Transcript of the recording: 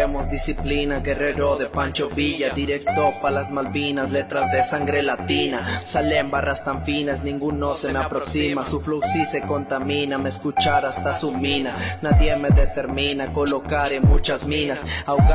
queremos disciplina, guerrero de Pancho Villa, directo pa' las Malvinas, letras de sangre latina. Salen barras tan finas, ninguno se me aproxima, su flow sí se contamina, me escuchar hasta su mina. Nadie me determina, colocar en muchas minas, ahogar